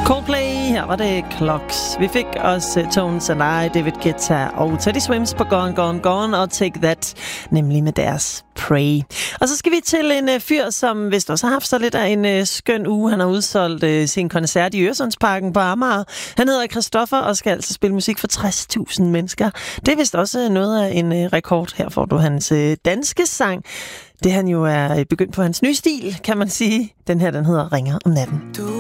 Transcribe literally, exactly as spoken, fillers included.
Coldplay, her var det Clocks. Vi fik også Tones and I, David Guetta og Teddy Swims på Gone, Gone, Gone og Take That, nemlig med deres Pray. Og så skal vi til en uh, fyr, som vist også har haft så lidt af en uh, skøn uge. Han har udsolgt uh, sin koncert i Øresundsparken på Amager. Han hedder Christoffer og skal altså spille musik for tres tusind mennesker. Det er vist også noget af en uh, rekord. Her får du hans uh, danske sang. Det han jo er begyndt på hans nye stil, kan man sige. Den her, den hedder Ringer om natten. Du